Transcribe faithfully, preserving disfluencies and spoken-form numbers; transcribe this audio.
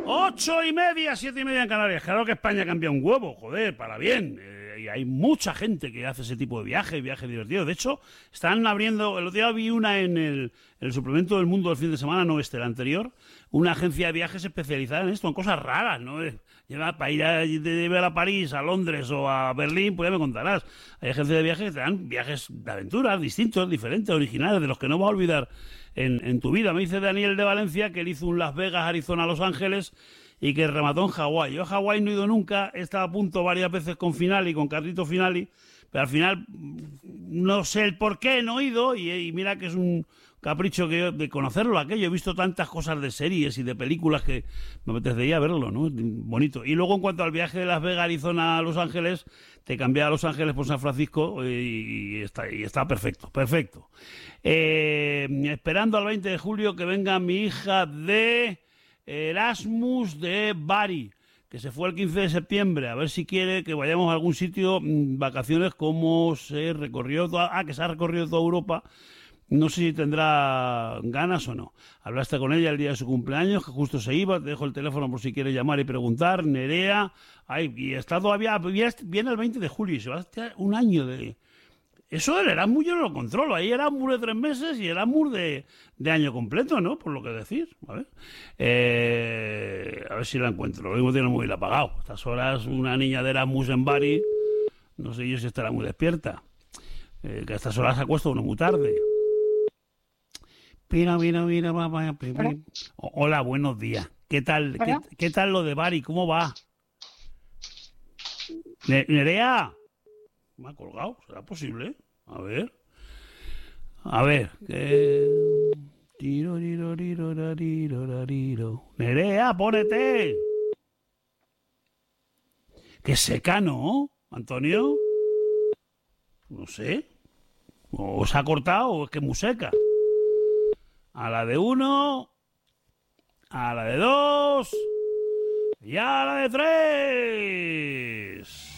Ocho y media, siete y media en Canarias. Claro que España cambia un huevo, joder, para bien. Eh, y hay mucha gente que hace ese tipo de viajes, viajes divertidos. De hecho, están abriendo... El otro día vi una en el, en el suplemento del Mundo del fin de semana, no este, el anterior, una agencia de viajes especializada en esto, en cosas raras, ¿no? Lleva para ir a, de, a París, a Londres o a Berlín, pues ya me contarás. Hay agencias de viajes que te dan viajes de aventuras distintos, diferentes, originales, de los que no vas a olvidar en, en tu vida. Me dice Daniel de Valencia que él hizo un Las Vegas, Arizona, Los Ángeles y que remató en Hawái. Yo a Hawái no he ido nunca, he estado a punto varias veces con Finali, con Carlito Finali, pero al final no sé el por qué no he ido y, y mira que es un capricho que yo, de conocerlo aquello. He visto tantas cosas de series y de películas que me apetecería verlo, ¿no? Bonito. Y luego en cuanto al viaje de Las Vegas, Arizona a Los Ángeles, te cambié a Los Ángeles por San Francisco y, y, está, y está perfecto, perfecto. Eh, esperando al veinte de julio que venga mi hija de Erasmus de Bari, que se fue el quince de septiembre, a ver si quiere que vayamos a algún sitio, vacaciones, como se recorrió, toda, ah, que se ha recorrido toda Europa. No sé si tendrá ganas o no. Hablaste con ella el día de su cumpleaños, que justo se iba. Te dejo el teléfono por si quieres llamar y preguntar. Nerea. Ay, y está todavía... Viene el veinte de julio y se va a estar un año de... Eso del Erasmus yo no lo controlo. Ahí Erasmus de tres meses y Erasmus de, de año completo, ¿no? Por lo que decir. A ver, eh, a ver si la encuentro. Lo mismo tiene el móvil apagado. A estas horas una niña de Erasmus en Bari, no sé yo si estará muy despierta. Eh, que a estas horas se acuesta uno muy tarde. Mira, mira, mira, mamá. Hola. Hola, buenos días. ¿Qué tal? ¿Qué, ¿Qué tal lo de Bari? ¿Cómo va? Nerea. Me ha colgado, ¿será posible? A ver. A ver. Que... Nerea, pónete. Qué seca, ¿no, Antonio? No sé. O se ha cortado o es que es muy seca. A la de uno, a la de dos y a la de tres.